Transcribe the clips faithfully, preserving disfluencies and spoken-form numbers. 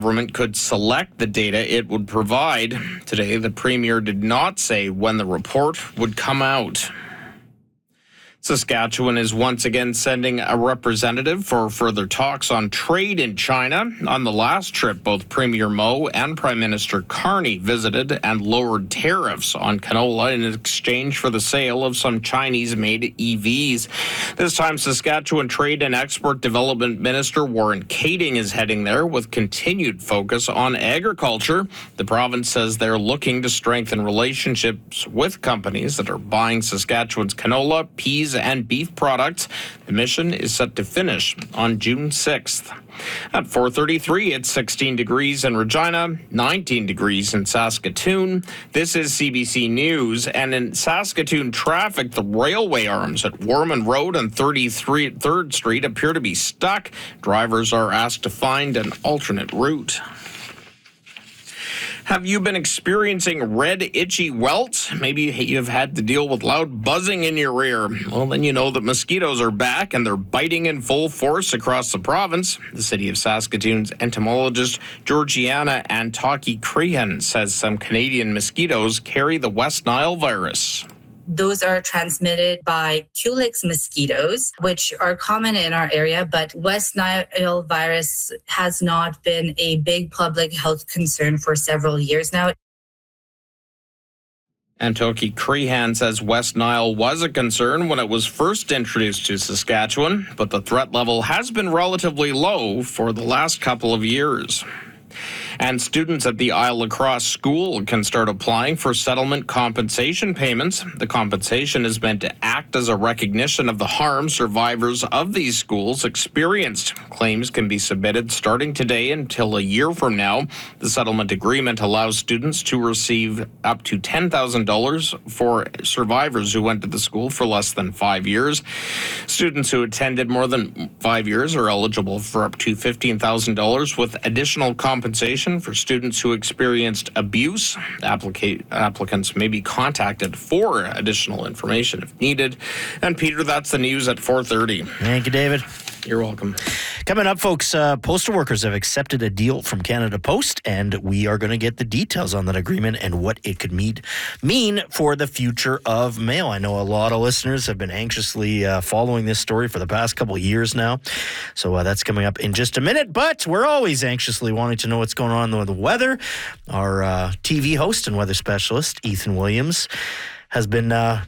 government could select the data it would provide. Today, the Premier did not say when the report would come out. Saskatchewan is once again sending a representative for further talks on trade in China. On the last trip, both Premier Moe and Prime Minister Carney visited and lowered tariffs on canola in exchange for the sale of some Chinese-made E Vs. This time, Saskatchewan Trade and Export Development Minister Warren Kading is heading there with continued focus on agriculture. The province says they're looking to strengthen relationships with companies that are buying Saskatchewan's canola, peas, and beef products. The mission is set to finish on June sixth. At four thirty-three, it's sixteen degrees in Regina, nineteen degrees in Saskatoon. This is C B C News. And in Saskatoon traffic, the railway arms at Warman Road and thirty-third Street appear to be stuck. Drivers are asked to find an alternate route. Have you been experiencing red, itchy welts? Maybe you've had to deal with loud buzzing in your ear. Well, then you know that mosquitoes are back and they're biting in full force across the province. The City of Saskatoon's entomologist Georgiana Antaki-Crehan says some Canadian mosquitoes carry the West Nile virus. Those are transmitted by Culex mosquitoes, which are common in our area, but West Nile virus has not been a big public health concern for several years now. Antaki-Crehan says West Nile was a concern when it was first introduced to Saskatchewan, but the threat level has been relatively low for the last couple of years. And students at the Isle Lacrosse School can start applying for settlement compensation payments. The compensation is meant to act as a recognition of the harm survivors of these schools experienced. Claims can be submitted starting today until a year from now. The settlement agreement allows students to receive up to ten thousand dollars for survivors who went to the school for less than five years. Students who attended more than five years are eligible for up to fifteen thousand dollars with additional compensation for students who experienced abuse. Applica- applicants may be contacted for additional information if needed. And Peter, that's the news at four thirty. Thank you, David. You're welcome. Coming up, folks, uh, postal workers have accepted a deal from Canada Post, and we are going to get the details on that agreement and what it could mean, mean for the future of mail. I know a lot of listeners have been anxiously uh, following this story for the past couple of years now, so uh, that's coming up in just a minute, but we're always anxiously wanting to know what's going on with the weather. Our uh, T V host and weather specialist, Ethan Williams, has been... Uh,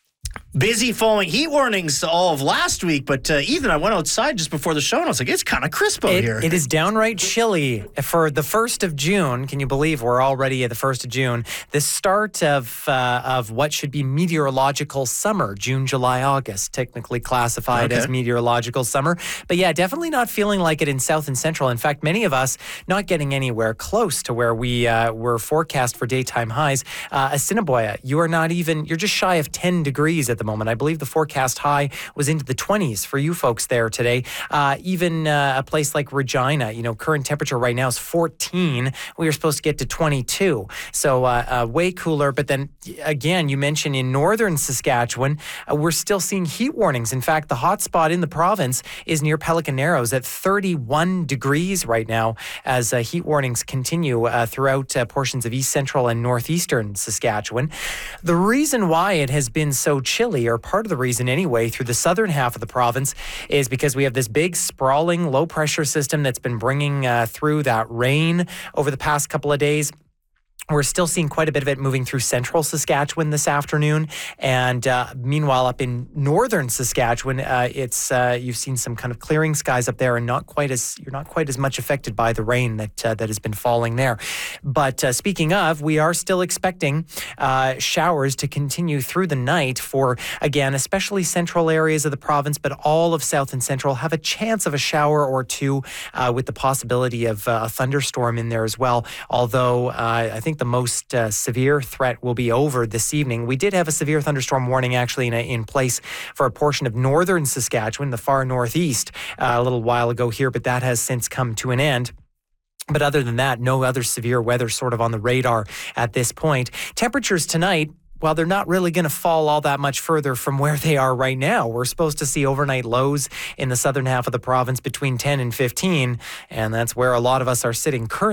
busy following heat warnings all of last week, but uh, Ethan, I went outside just before the show and I was like, it's kind of crisp out it, here. It is downright chilly for the first of June. Can you believe we're already at the first of June? The start of uh, of what should be meteorological summer, June, July, August, technically classified okay. as meteorological summer. But yeah, definitely not feeling like it in South and Central. In fact, many of us not getting anywhere close to where we uh, were forecast for daytime highs. Uh, Assiniboia, you are not even, you're just shy of ten degrees at the moment. I believe the forecast high was into the twenties for you folks there today. Uh, even uh, a place like Regina, you know, current temperature right now is fourteen. We were supposed to get to twenty-two. So uh, uh, way cooler. But then again, you mentioned in northern Saskatchewan, uh, we're still seeing heat warnings. In fact, the hot spot in the province is near Pelican Narrows at thirty-one degrees right now as uh, heat warnings continue uh, throughout uh, portions of east central and northeastern Saskatchewan. The reason why it has been so chilly, or part of the reason anyway, through the southern half of the province is because we have this big sprawling low pressure system that's been bringing uh, through that rain over the past couple of days. We're still seeing quite a bit of it moving through central Saskatchewan this afternoon. And uh, meanwhile, up in northern Saskatchewan, uh, it's uh, you've seen some kind of clearing skies up there and not quite as you're not quite as much affected by the rain that uh, that has been falling there. But uh, speaking of, we are still expecting uh, showers to continue through the night for, again, especially central areas of the province, but all of south and central have a chance of a shower or two uh, with the possibility of uh, a thunderstorm in there as well. Although uh, I think the most uh, severe threat will be over this evening. We did have a severe thunderstorm warning actually in, a, in place for a portion of northern Saskatchewan, the far northeast, uh, a little while ago here, but that has since come to an end. But other than that, no other severe weather sort of on the radar at this point. Temperatures tonight, well, they're not really going to fall all that much further from where they are right now. We're supposed to see overnight lows in the southern half of the province between ten and fifteen, and that's where a lot of us are sitting currently.